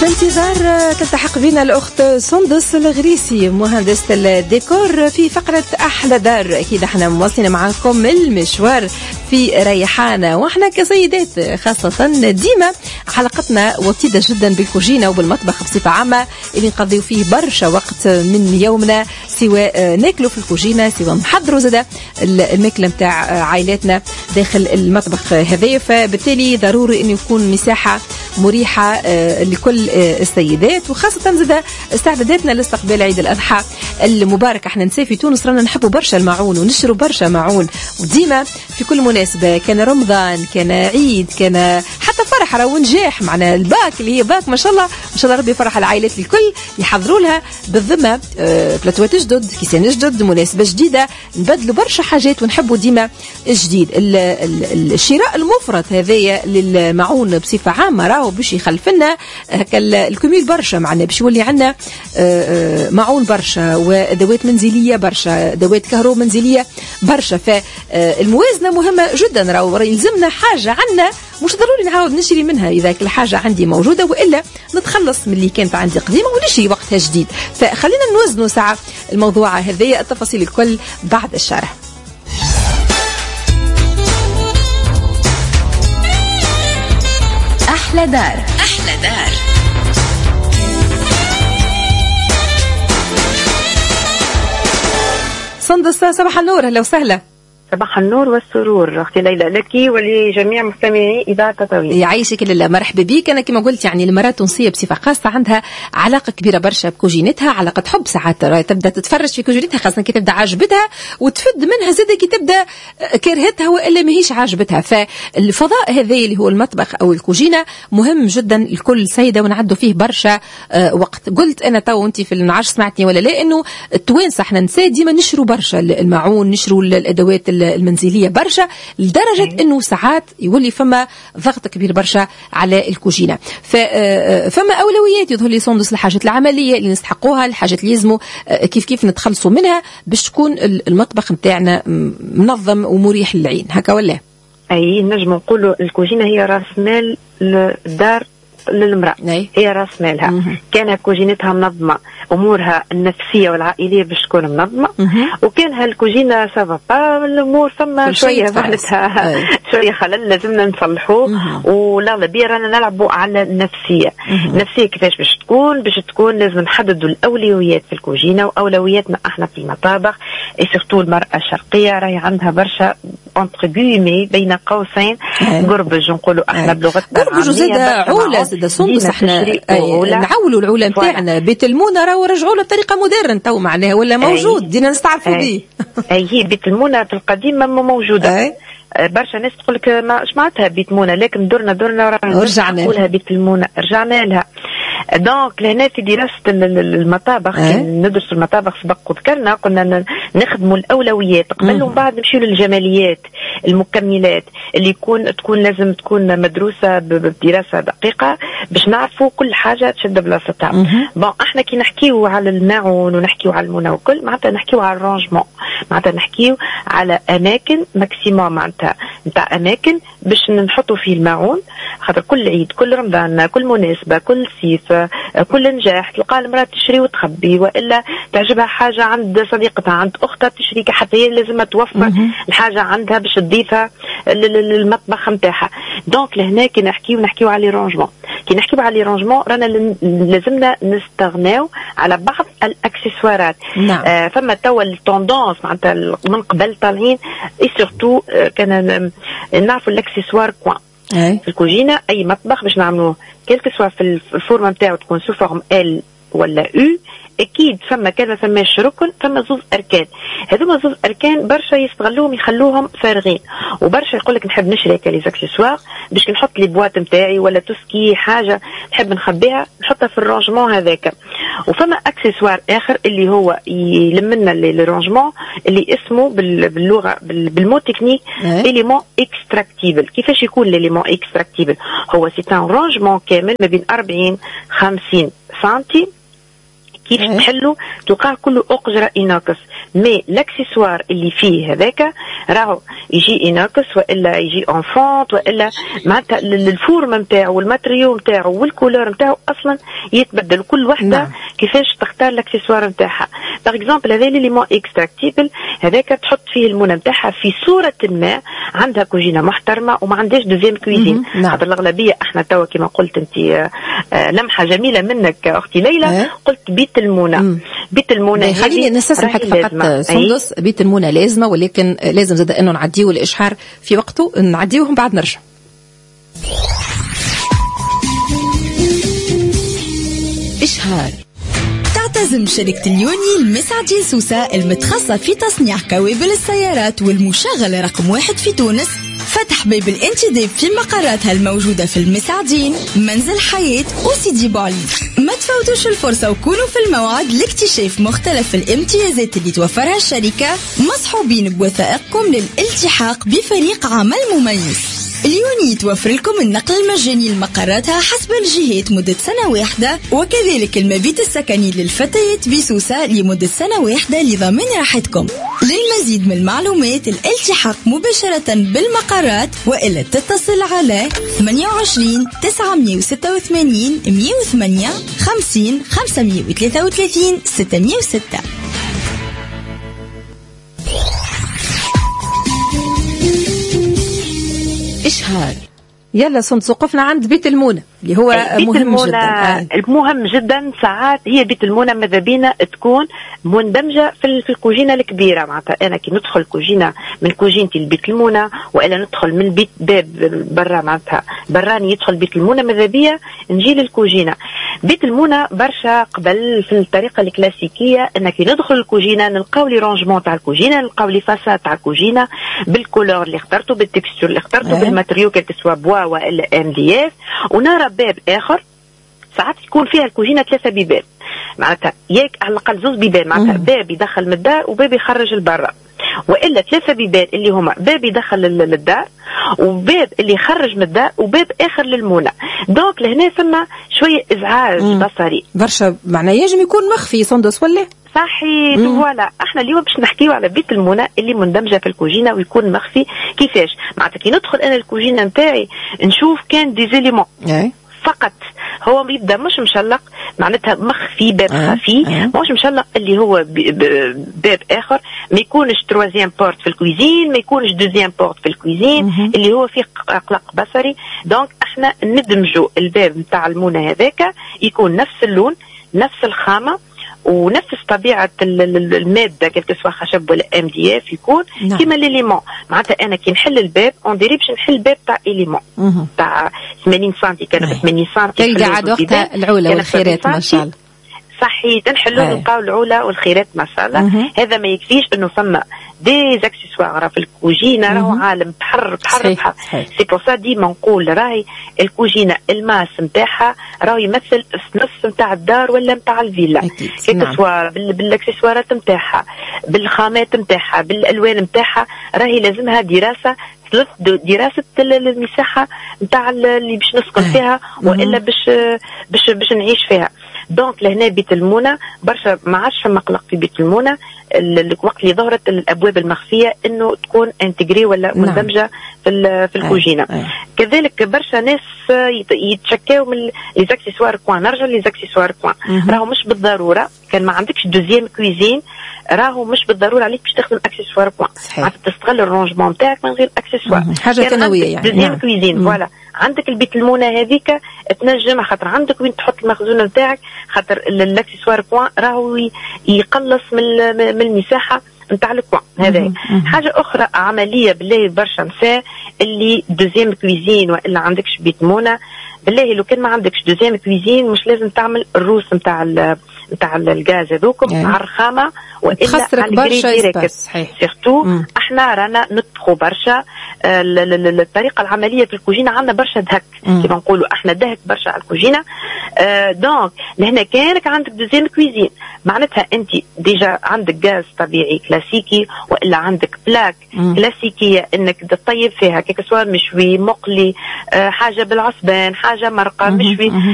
في انتظار تلتحق بنا الأخت سندس الغريسي مهندسة الديكور في فقرة أحلى دار. أكيد احنا مواصلين معكم المشوار في ريحانة، واحنا كسيدات خاصة ديما حلقتنا وطيدة جدا بالكوجينة وبالمطبخ بصفة عامة اللي نقضيو فيه برشا وقت من يومنا، سواء ناكلوا في الكوجينة سواء نحضروا زادا الماكلة متاع عائلاتنا داخل المطبخ هذا. فبالتالي ضروري أن يكون مساحة مريحة لكل السيدات، وخاصة زادا استعداداتنا لاستقبال عيد الأضحى المبارك. احنا نسا في تونس رانا نحبوا برشا المعون ونشروا برشا معون، وديما في كل مناسبة، كان رمضان كان عيد كان حتى فرح راهو نجاح معنا الباك اللي هي باك ما شاء الله ما شاء الله ربي يفرح العائلات الكل يحضروا لها بالذمة بلاتوات جدد كيسان جدد مناسبة جديدة نبدلوا برشا حاجات ونحبوا ديما الجديد. الشراء المفرط هذايا للمعون بصفة عامة راهو باش يخلفنا هكا الكميل برشا معنا باش يولي عندنا معون برشا وادوات منزلية برشا ادوات كهرو منزلية برشا. فالموازنة مهمة جدا، راهو يلزمنا حاجة عندنا مش ضروري نعاود نشري منها إذا كل حاجة عندي موجودة، وإلا نتخلص من اللي كانت عندي قديمة ونشري وقتها جديد. فخلينا نوزنوا ساعة الموضوع هذه، التفاصيل الكل بعد الشرح. أحلى دار أحلى دار. سندس صباح النور، أهلا وسهلا. صباح النور والسرور اختي ليلى لك ولجميع مستمعي اذاعه تطاوين. يعيشك لله، مرحبا بك. انا كما قلت يعني المراه التونسيه بصفه خاصه عندها علاقه كبيره برشا بكوجينتها، علاقه حب. ساعات تبدا تتفرج في كوجينتها خاصه كي تبدا عاجبتها وتفد منها زاده كي تبدا كرهتها والا ماهيش عاجبتها. فالفضاء هذا اللي هو المطبخ او الكوجينه مهم جدا لكل سيده ونعدوا فيه برشا وقت. قلت انا تو انت في النعاش سمعتني ولا لا انه التوانسه احنا نساء ديما نشروا برشا المعون نشروا الادوات المنزلية برشا، لدرجة انه ساعات يولي فما ضغط كبير برشا على الكوجينة. فما اولويات يظهر لي سندس الحاجات العملية اللي نستحقوها، الحاجات اللي يلزموا كيف نتخلصوا منها باش تكون المطبخ متاعنا منظم ومريح للعين، هكا ولا؟ اي نجم نقولوا الكوجينة هي راس مال الدار للمرأة، هي راس مالها. كان كوجينتها منظمة امورها النفسيه والعائليه باش تكون منظمه، وكان هالكوجينه سافا با الامور ثم شويه معناتها شويه خلل لازمنا نصلحوه. ولا بيا رانا نلعبوا على النفسيه. النفسيه كيفاش باش تكون لازم نحددوا الاولويات في الكوجينه، واولوياتنا احنا في المطابخ سورتو المراه الشرقيه راهي عندها برشا انتر غيمي بين قوسين قربج نقولوا احنا بلغتنا قربج زاد عوله زاد سندس احنا نعولوا العوله نتاعنا بيت المونه راهو رجعوا له بطريقه مودرن تو معناها ولا موجود دينا نستعرفوا به. هي بيت المونه في القديم ما موجوده. برشا ناس تقول لك اش معناتها بيت مونه، لكن درنا رجعنا نقولها بيت المونه رجعنا لها. دونك لهنا في دراسه المطابخ ندرس المطابخ سبق وذكرنا قلنا نخدموا الاولويات قبل ومن بعد نمشيو للجماليات المكملات اللي تكون لازم تكون مدروسه بدراسه دقيقه باش نعرفوا كل حاجه تشد بلاصتها. بون احنا كي نحكيو على الماعون ونحكيو على المونه وكل معناتها نحكيو على الرانجمون، معناتها نحكيو على اماكن ماكسيموم معناتها نتاع اماكن باش نحطوا فيه الماعون. خاطر كل عيد كل رمضان كل مناسبه كل صيف كل نجاح تلقى المراه تشري وتخبي، والا تعجبها حاجه عند صديقتها عند اختها تشري حتى هي لازم توفر الحاجه عندها باش تضيفها للمطبخ نتاعها. دونك لهنا كي نحكيو على رانجمون، كي نحكيو على رانجمون رانا لازمنا نستغناو على بعض الاكسسوارات. فما توا التوندونس معناتها من قبل طالعين سورتو كان نعرفوا الاكسسوار كوان في الكوجينه. اي مطبخ باش نعملوه كيلكو سوا في الفورمه نتاعو تكون سو فورم ال ولا او، اكيد فما كان ما فماش ركن فما زوز اركان. هذوما زوز اركان برشا يستغلوهم يخلوهم فارغين، وبرشا يقول لك نحب نشري هكا لي زاكسيسوار باش نحط لي بواط نتاعي ولا تسكي حاجه نحب نخبيها نحطها في الرانجمون هذاك. وفما اكسسوار اخر اللي هو يلمنا لي رانجمون اللي اسمه باللغه بالمو تكنيك اليمون اكستراكتيبل. كيفاش يكون الاليمون اكستراكتيبل؟ هو سي ان رانجمون كامل ما بين 40 50 سنتيم كيف تحلو تلقاه كله أقجرة إينوكس. مي الاكسسوار اللي فيه هذاك راهو يجي إينوكس وإلا يجي أنفونت وإلا معناتها الفورم نتاعو والماتريو نتاعو والكولور نتاعو أصلا يتبدل. كل وحدة كيفاش تختار الاكسسوار نتاعها. باغ اكزومبل هذا ليليمون اكستراكتيبل هذاك تحط فيه المونة نتاعها في صورة ما عندها كوجينة محترمة وما عندهاش دوزيام كويزين. خاطر الأغلبية احنا توا كما قلت انت لمحة جميلة منك أختي ليلى قلت بيت المونة. بيت المونة خليني نستسمحك فقط سندس. بيت المونة لازمة ولكن لازم زاد انه نعديه الإشحار في وقته نعديوهم بعد نرجع. إشهار. تعتزم شركة اليوني المسعدي سوسة المتخصصة في تصنيع كوابل السيارات والمشغل رقم 1 في تونس فتح باب الانتداب في مقراتها الموجودة في المسعدين منزل حياة وسيدي بوعلي. ما تفوتوش الفرصة وكونوا في الموعد لاكتشاف مختلف الامتيازات اللي توفرها الشركة مصحوبين بوثائقكم للالتحاق بفريق عمل مميز. اليوني توفر لكم النقل المجاني لمقراتها حسب الجهات مدة سنة واحدة وكذلك المبيت السكني للفتيات بسوسة لمدة سنة واحدة لضمان راحتكم. للمزيد من المعلومات الالتحاق مباشرة بالمقرات وإلا تتصل على 28 986 108 50 533 606. إشهار. يلا سوقفنا عند بيت المونة اللي هو بيت مهم المونة جدا. المهم جدا. ساعات هي بيت المونة ماذا بينا تكون مندمجة في الكوجينة الكبيرة. معناتها أنا كي ندخل كوجينة من كوجينتي لبيت المونة وإلا ندخل من بيت باب برا معناتها براني يدخل بيت المونة ماذا بيا نجي للكوجينة. بيت المونة برشا قبل في الطريقة الكلاسيكية أنك ندخل الكوجينة نلقاو لي رونجمون تاع الكوجينة نلقاو لي فاساد تاع الكوجينة بالكولور اللي اخترته بالتكستور اللي اخترته بالماتريو كالكسوا بوا وإلا MDF ونرى باب آخر ساعات يكون فيها الكوجينة 3 بيبان معناتها ياك على الأقل 2 بيبان معناتها باب يدخل من الدار وباب يخرج لبرا وإلا 3 بيبان اللي هما باب يدخل للدار وباب اللي يخرج من الدار وباب آخر للمونة. دونك لهنا ثم شوية إزعاج بصري برشا معناه يجب يكون مخفي سندس ولا صحيح. فوالا احنا اليوم باش نحكيو على بيت المونة اللي مندمجة في الكوجينة ويكون مخفي. كيفاش معناتها كي ندخل انا الكوجينة نتاعي نشوف كان دي زيليمون فقط هو يبدا مش مشلق معناتها مخفي باب خفي مش مشلق اللي هو باب اخر ما يكونش تروازيام بورت في الكويزين ما يكونش دوزيام بورت في الكويزين اللي هو فيه قلق بصري. دونك احنا ندمجوا الباب نتاع المونة هذاك يكون نفس اللون نفس الخامة ونفس طبيعة المادة كالكسوا خشب ولا MDF يكون كما ليليمون. معناتها أنا كي نحل الباب انديري باش نحل الباب تاع إليمون تاع 80 سنتي كانت 80 سنتي تلقى عاد وقتها العولة والخيرات ما شاء الله. صحيح نحلوا نلقاو العولة والخيرات ما شاء الله. هذا ما يكفيش انه ثم دي اكسسوار في الكوجينه راهو عالم بحر سي بور سا ديما نقول راهي الكوجينه الماس نتاعها راهو يمثل نص نتاع الدار ولا نتاع الفيلا كسوا بالاكسسوارات نتاعها بالخامات نتاعها بالالوان نتاعها راهي لازمها دراسة المساحة نتاع اللي باش نسكن فيها وإلا باش نعيش فيها. دونك لهنا بيت المونة برشا ما عادش فما قلق في بيت المونة الوقت اللي ظهرت الأبواب المخفية إنه تكون انتجري ولا مندمجة في الكوجينة. كذلك برشا ناس يتشكاو من لي زاكسيسوار كوان. نرجع لي زاكسيسوار كوان راهو مش بالضرورة كان ما عندكش دوزيام كويزين راهو مش بالضرورة عليك باش تخدم اكسسوار كوان عاد تستغل الرونجمون نتاعك من غير اكسسوار حاجة ثانوية يعني دوزيام كويزين. فوالا عندك البيت المونة هذيك تنجمها خاطر عندك وين تحط المخزون نتاعك خاطر الاكسسوار كوان راهو يقلص من المساحة نتاع الكوان. هذا حاجة أخرى عملية بالله برشا نساء اللي دوزيام كويزين وإلا عندكش بيت مونة بالله لو كان ما عندكش دوزيام كويزين مش لازم تعمل الروس نتاع الغاز هذوكم مع الرخامة وإلا على الجري ديريكت. سيرتو احنا رانا نطبخوا برشا الطريقة العملية في الكوجينة عندنا برشا دهك كيما نقولوا احنا دهك برشا على الكوجينة. دونك لهنا كانك عندك دوزيام كويزين معناتها انت ديجا عندك غاز طبيعي كلاسيكي والا عندك بلاك كلاسيكية انك تطيب فيها كسوا مشوي مقلي حاجة بالعصبان حاجة مرقة مشوي